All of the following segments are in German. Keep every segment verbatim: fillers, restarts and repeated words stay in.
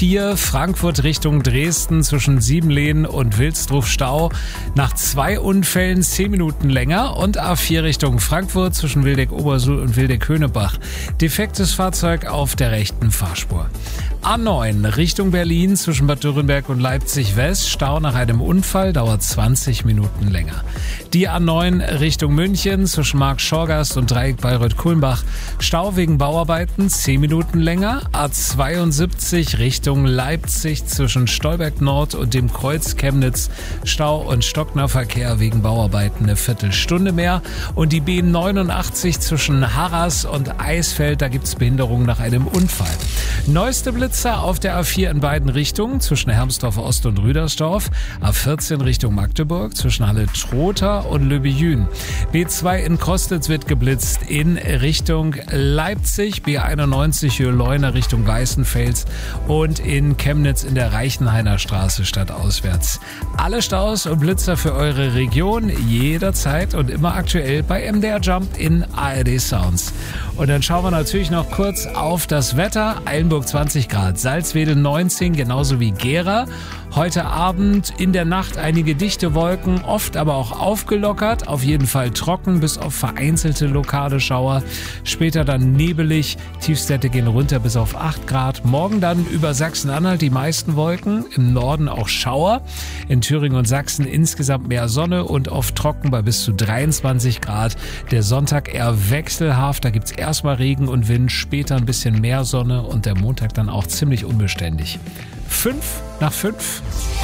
vier Frankfurt Richtung Dresden zwischen Siebenlehn und Wilsdruf Stau. Nach zwei Unfällen zehn Minuten länger. Und A vier Richtung Frankfurt zwischen Wildeck-Obersuhl und Wildeck-Höhnebach. Defektes Fahrzeug auf der rechten Fahrspur. A neun Richtung Berlin zwischen Bad Dürrenberg und Leipzig West. Stau nach einem Unfall, dauert zwanzig Minuten länger. Die A neun Richtung München zwischen Markt-Schorgast und Dreieck Bayreuth-Kulmbach. Stau wegen Bauarbeiten, zehn Minuten länger. A zweiundsiebzig Richtung Leipzig zwischen Stolberg Nord und dem Kreuz Chemnitz. Stau und stockender Verkehr wegen Bauarbeiten eine Viertelstunde mehr. Und die B neunundachtzig zwischen Harras und Eisfeld, da gibt's Behinderungen nach einem Unfall. Neueste Blitzer auf der A vier in beiden Richtungen zwischen Hermsdorf Ost und Rüdersdorf. A vierzehn Richtung Magdeburg zwischen Halle-Trotha und Löbejün. B zwei in Krostitz wird geblitzt in Richtung Leipzig. B einundneunzig Höhe-Leuna Richtung Weißenfels und in Chemnitz in der Reichenhainer Straße stadtauswärts. Alle Staus und Blitzer für eure Region jederzeit und immer aktuell bei M D R Jump in A R D Sounds. Und dann schauen wir natürlich noch kurz auf das Wetter. Eilenburg zwanzig Grad, Salzwedel neunzehn, genauso wie Gera. Heute Abend in der Nacht einige dichte Wolken, oft aber auch aufgelockert. Auf jeden Fall trocken, bis auf vereinzelte lokale Schauer. Später dann nebelig, Tiefstwerte gehen runter bis auf acht Grad. Morgen dann über Sachsen-Anhalt die meisten Wolken, im Norden auch Schauer. In Thüringen und Sachsen insgesamt mehr Sonne und oft trocken bei bis zu dreiundzwanzig Grad. Der Sonntag eher wechselhaft, da gibt's erstmal Regen und Wind, später ein bisschen mehr Sonne und der Montag dann auch ziemlich unbeständig. Fünf nach fünf.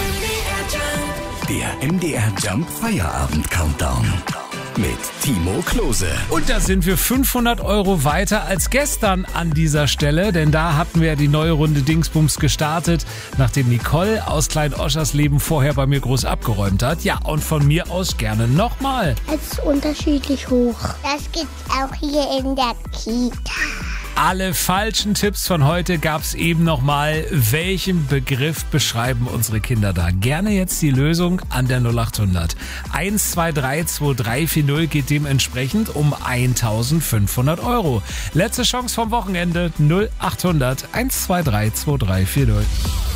Der M D R Jump Feierabend Countdown mit Timo Klose. Und da sind wir fünfhundert Euro weiter als gestern an dieser Stelle, denn da hatten wir ja die neue Runde Dingsbums gestartet, nachdem Nicole aus Klein-Oschersleben vorher bei mir groß abgeräumt hat. Ja, und von mir aus gerne nochmal. Es ist unterschiedlich hoch. Das gibt's auch hier in der Kita. Alle falschen Tipps von heute gab's eben nochmal. Welchen Begriff beschreiben unsere Kinder da? Gerne jetzt die Lösung an der null acht hundert. eins zwei drei zwei drei vier null geht dementsprechend um eintausendfünfhundert Euro. Letzte Chance vom Wochenende null acht hundert eins zwei drei zwei drei vier null.